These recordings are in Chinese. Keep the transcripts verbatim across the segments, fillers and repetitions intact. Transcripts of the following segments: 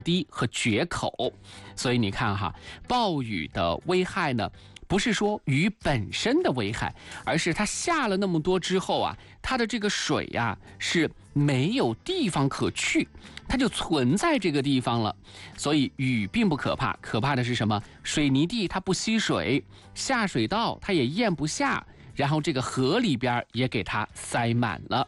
堤和决口。所以你看哈，暴雨的危害呢，不是说雨本身的危害，而是它下了那么多之后啊，它的这个水呀、啊、是没有地方可去，它就存在这个地方了。所以雨并不可怕，可怕的是什么？水泥地它不吸水，下水道它也咽不下，然后这个河里边也给它塞满了。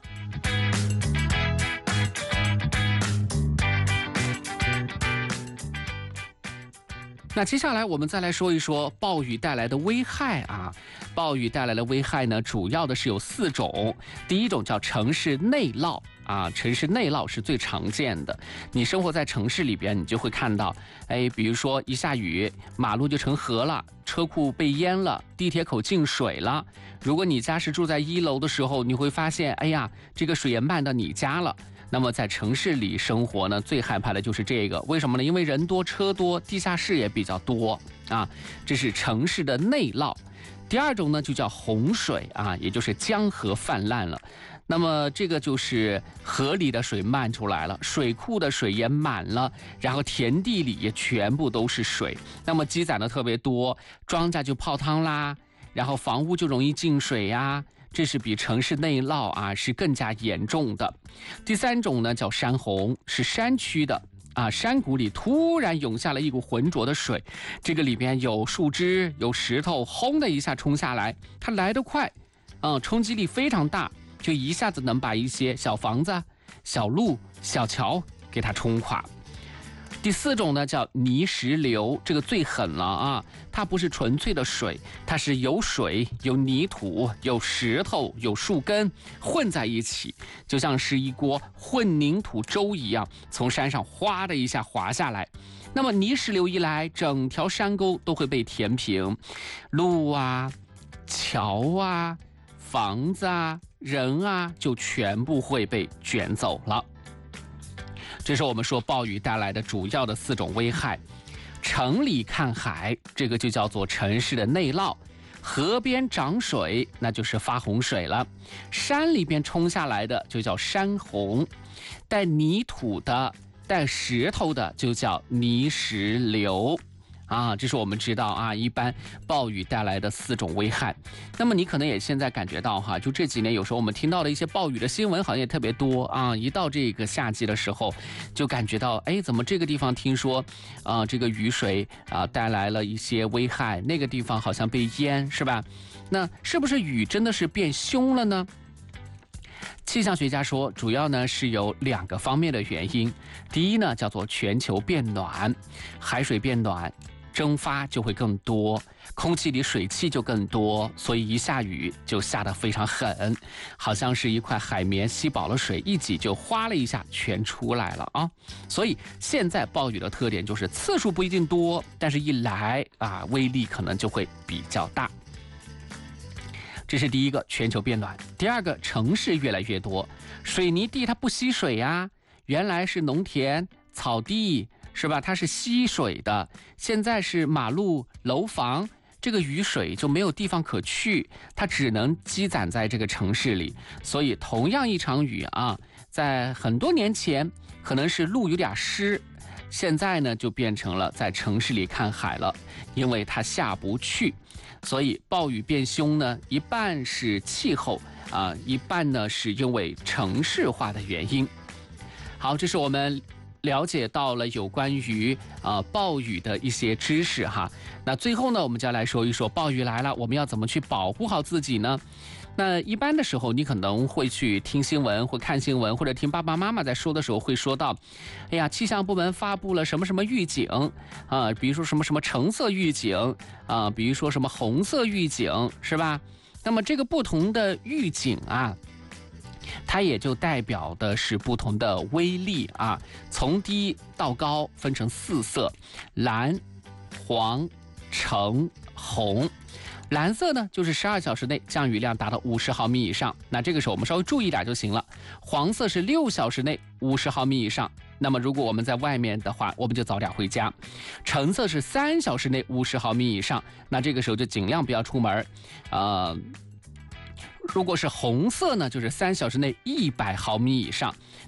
那接下来我们再来说一说暴雨带来的危害啊。暴雨带来的危害呢，主要的是有四种。第一种叫城市内涝啊，城市内涝是最常见的。你生活在城市里边，你就会看到，哎，比如说一下雨，马路就成河了，车库被淹了，地铁口进水了。如果你家是住在一楼的时候，你会发现，哎呀，这个水也漫到你家了。那么在城市里生活呢，最害怕的就是这个。为什么呢？因为人多车多，地下室也比较多啊，这是城市的内涝。第二种呢就叫洪水啊，也就是江河泛滥了。那么这个就是河里的水漫出来了，水库的水也满了，然后田地里也全部都是水，那么积攒的特别多，庄稼就泡汤啦，然后房屋就容易进水呀。这是比城市内涝啊是更加严重的。第三种呢叫山洪，是山区的啊，山谷里突然涌下了一股浑浊的水，这个里边有树枝有石头，轰的一下冲下来，它来得快，嗯，冲击力非常大，就一下子能把一些小房子小路小桥给它冲垮。第四种呢叫泥石流，这个最狠了啊！它不是纯粹的水，它是有水、有泥土、有石头、有树根混在一起，就像是一锅混凝土粥一样，从山上哗的一下滑下来。那么泥石流一来，整条山沟都会被填平，路啊、桥啊、房子啊、人啊，就全部会被卷走了。这是我们说暴雨带来的主要的四种危害。城里看海，这个就叫做城市的内涝；河边涨水，那就是发洪水了；山里边冲下来的就叫山洪；带泥土的、带石头的就叫泥石流。啊，这是我们知道啊，一般暴雨带来的四种危害。那么你可能也现在感觉到哈，就这几年有时候我们听到的一些暴雨的新闻好像也特别多啊。一到这个夏季的时候，就感觉到哎，怎么这个地方听说啊，这个雨水啊带来了一些危害，那个地方好像被淹，是吧？那是不是雨真的是变凶了呢？气象学家说，主要呢是有两个方面的原因。第一呢，叫做全球变暖，海水变暖，蒸发就会更多，空气里水汽就更多，所以一下雨就下得非常狠，好像是一块海绵吸饱了水，一挤就哗了一下全出来了啊！所以现在暴雨的特点就是次数不一定多，但是一来啊，威力可能就会比较大。这是第一个，全球变暖。第二个，城市越来越多，水泥地它不吸水呀，原来是农田草地是吧，它是吸水的，现在是马路楼房，这个雨水就没有地方可去，它只能积攒在这个城市里。所以同样一场雨啊，在很多年前可能是路有点湿，现在呢就变成了在城市里看海了，因为它下不去。所以暴雨变凶呢，一半是气候啊，一半呢是因为城市化的原因。好，这是我们了解到了有关于啊、呃、暴雨的一些知识哈。那最后呢，我们就要来说一说暴雨来了，我们要怎么去保护好自己呢？那一般的时候，你可能会去听新闻或看新闻，或者听爸爸妈妈在说的时候会说到，哎呀，气象部门发布了什么什么预警啊，比如说什么什么橙色预警啊，比如说什么红色预警，是吧？那么这个不同的预警啊，它也就代表的是不同的威力啊，从低到高分成四色：蓝、黄、橙、红。蓝色呢，就是十二小时内降雨量达到五十毫米以上，那这个时候我们稍微注意点就行了。黄色是六小时内五十毫米以上，那么如果我们在外面的话，我们就早点回家。橙色是三小时内五十毫米以上，那这个时候就尽量不要出门。呃，如果是红色呢，就是三小时内一百毫米以上。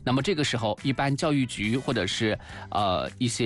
那么这个时候，一般教育局或者是呃一些